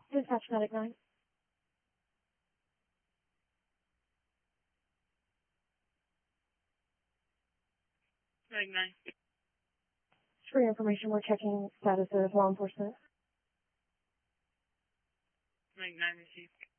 Dispatch Medic 9. Medic 9. For your information, we're checking status of law enforcement. Medic 9 received.